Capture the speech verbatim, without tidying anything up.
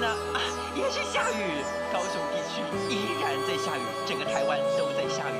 啊，也是下雨，高雄地区依然在下雨，整个台湾都在下雨。